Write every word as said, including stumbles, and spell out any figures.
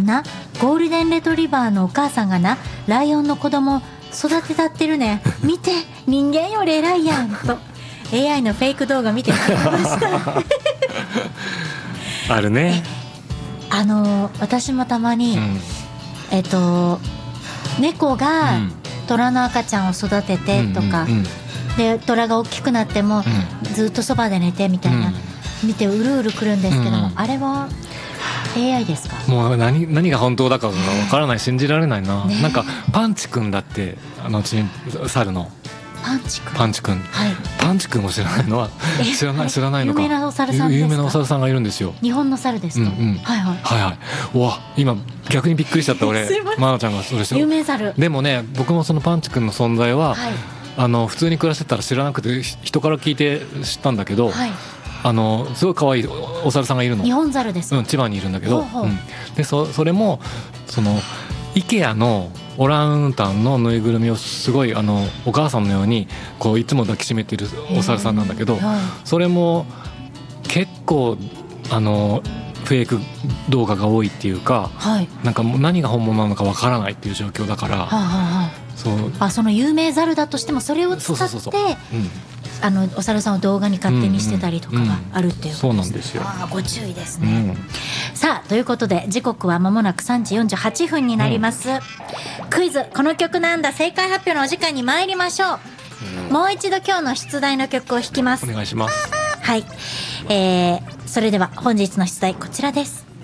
なゴールデンレトリバーのお母さんがなライオンの子供育てたってるね見て人間より偉いやんと エーアイ のフェイク動画見てくれましたあるね。 あの私もたまに、うん、えっと猫が虎の赤ちゃんを育ててとか、うんうんうん、で虎が大きくなっても、うん、ずっとそばで寝てみたいな、うん、見てうるうるくるんですけども、うん、あれは エーアイ ですか？ もう 何, 何が本当だかわからない信じられないな、ね、なんかパンチくんだってあのうちに猿のパンチくんパンチくん、はい、パンチくんを知らないのは知らない知らないのか。 有名なお猿さんですか？ 有名なお猿さんがいるんですよ。 日本の猿ですか？ うんうん、 はいはいはいはい。うわ今逆にびっくりしちゃった俺マナちゃんがそれして有名猿でもね僕もそのパンチくんの存在は、はい、あの普通に暮らしてたら知らなくて人から聞いて知ったんだけど、はい、あのすごい可愛いお猿さんがいるの。 日本猿ですか？ うん、千葉にいるんだけど、ほうほう、うん、で そ, それもその IKEA のオランウータンのぬいぐるみをすごいあのお母さんのようにこういつも抱きしめているお猿さんなんだけど、それも結構あのフェイク動画が多いっていうか、はい、なんかもう何が本物なのかわからないっていう状況だから、はあはあ、そうあその有名猿だとしてもそれを使ってそうそうそうそう、うん、あのお猿さんを動画に勝手にしてたりとかがあるっていうことです、 そうなんですよ。 あご注意ですね、うん、さあということで時刻は間もなくさんじよんじゅうはっぷんになります、うん、クイズこの曲なんだ正解発表のお時間に参りましょう、うん、もう一度今日の出題の曲を弾きます。 お願いします。 はい、えー、それでは本日の出題こちらです。